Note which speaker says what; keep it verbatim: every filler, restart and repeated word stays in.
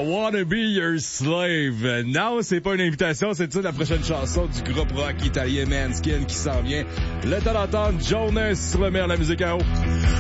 Speaker 1: I wanna be your slave. Non, c'est pas une invitation, c'est ça la prochaine chanson du groupe rock italien Manskin qui s'en vient. Le temps d'entendre Jonas sur le meilleur de la musique à haut.